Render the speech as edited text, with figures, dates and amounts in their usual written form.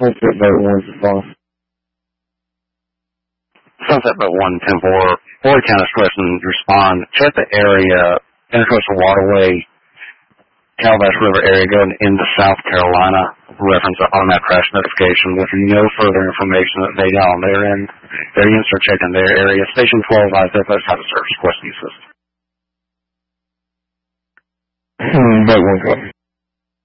Sunset Boat 1's boss. Sunset Boat 1, Temple, Floyd County Express and respond. Check the area, Intercoastal Waterway, Calabash River area going into South Carolina. Reference the automatic crash notification. With no further information that they got on their end, their units are checking their area. Station 12, I said, how to service West East. Boat 1 copy.